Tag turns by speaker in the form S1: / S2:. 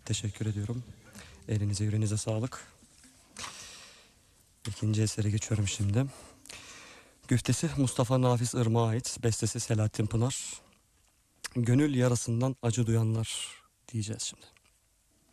S1: teşekkür ediyorum. Elinize yüreğinize sağlık. İkinci esere geçiyorum şimdi. Güftesi Mustafa Nafiz Irmak'a ait. Bestesi Selahattin Pınar. Gönül yarasından acı duyanlar diyeceğiz şimdi.